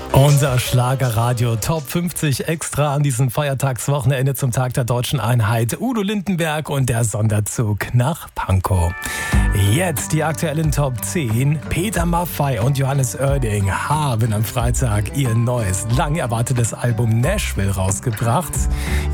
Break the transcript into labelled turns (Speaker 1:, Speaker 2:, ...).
Speaker 1: Unser Schlagerradio Top 50 extra an diesem Feiertagswochenende zum Tag der Deutschen Einheit. Udo Lindenberg und der Sonderzug nach Pankow. Jetzt die aktuellen Top 10. Peter Maffay und Johannes Oerding haben am Freitag ihr neues, lang erwartetes Album Nashville rausgebracht.